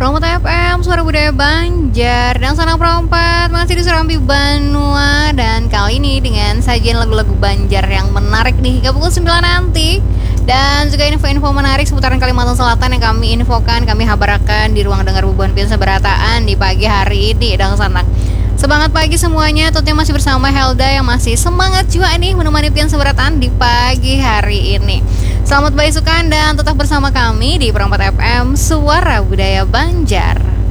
Promota FM, Suara Budaya Banjar dan Sanak Perompat masih di Serambi Banua. Dan kali ini dengan sajian lagu-lagu Banjar yang menarik nih hingga pukul 9 nanti. Dan juga info-info menarik seputaran Kalimantan Selatan yang kami infokan, kami habarkan di ruang dengar Bubuhan Pian Seberataan di pagi hari ini. Dan Sanak, semangat pagi semuanya, tentunya masih bersama Helda yang masih semangat juga nih menemani Pian Seberataan di pagi hari ini. Selamat berisukan dan tetap bersama kami di Perompat FM, Suara Budaya Banjar.